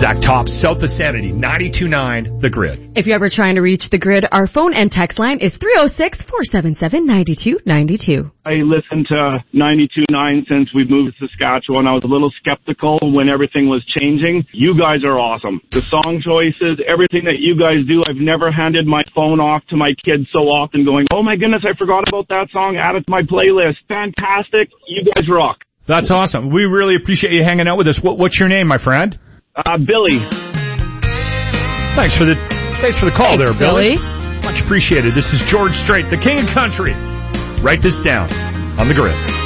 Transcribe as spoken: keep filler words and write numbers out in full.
Zach Top, South of Sanity, ninety-two point nine The Grid. If you're ever trying to reach The Grid, our phone and text line is three oh six, four seven seven, nine two nine two. I listened to ninety-two point nine since we moved to Saskatchewan. I was a little skeptical when everything was changing. You guys are awesome. The song choices, everything that you guys do. I've never handed my phone off to my kids so often going, oh my goodness, I forgot about that song. Add it to my playlist. Fantastic. You guys rock. That's awesome. We really appreciate you hanging out with us. What, what's your name, my friend? Uh, Billy. Thanks for the, thanks for the call Thanks, there, Billy. Billy. Much appreciated. This is George Strait, the King of Country. Write this down on The Grid.